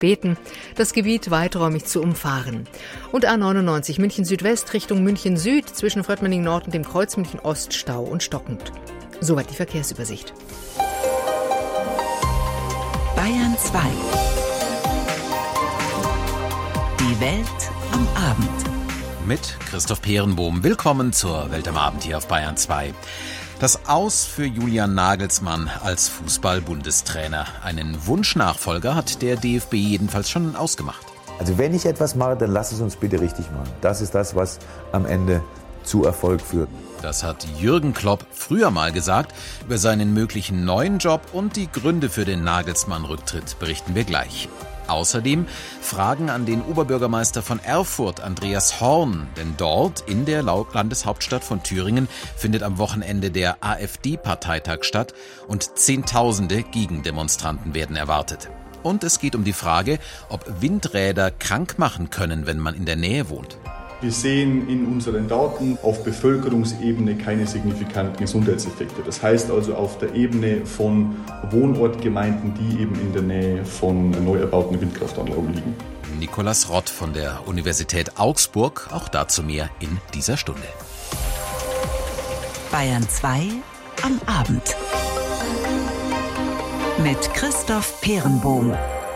beten, das Gebiet weiträumig zu umfahren. Und A99 München Südwest Richtung München Süd zwischen Fröttmenning Nord und dem Kreuz München Ost Stau und stockend. Soweit die Verkehrsübersicht. Bayern 2. Die Welt am Abend. Mit Christoph Peerenbohm. Willkommen zur Welt am Abend hier auf Bayern 2. Das Aus für Julian Nagelsmann als Fußball-Bundestrainer. Einen Wunschnachfolger hat der DFB jedenfalls schon ausgemacht. Also wenn ich etwas mache, dann lass es uns bitte richtig machen. Das ist das, was am Ende zu Erfolg führt. Das hat Jürgen Klopp früher mal gesagt. Über seinen möglichen neuen Job und die Gründe für den Nagelsmann-Rücktritt berichten wir gleich. Außerdem Fragen an den Oberbürgermeister von Erfurt, Andreas Horn. Denn dort, in der Landeshauptstadt von Thüringen, findet am Wochenende der AfD-Parteitag statt und Zehntausende Gegendemonstranten werden erwartet. Und es geht um die Frage, ob Windräder krank machen können, wenn man in der Nähe wohnt. Wir sehen in unseren Daten auf Bevölkerungsebene keine signifikanten Gesundheitseffekte. Das heißt also auf der Ebene von Wohnortgemeinden, die eben in der Nähe von neu erbauten Windkraftanlagen liegen. Nikolaus Rott von der Universität Augsburg, auch dazu mehr in dieser Stunde. Bayern 2 am Abend. Mit Christoph Peerenbohm.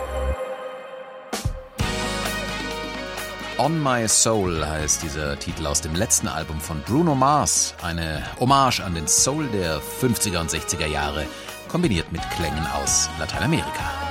On My Soul heißt dieser Titel aus dem letzten Album von Bruno Mars. Eine Hommage an den Soul der 50er und 60er Jahre, kombiniert mit Klängen aus Lateinamerika.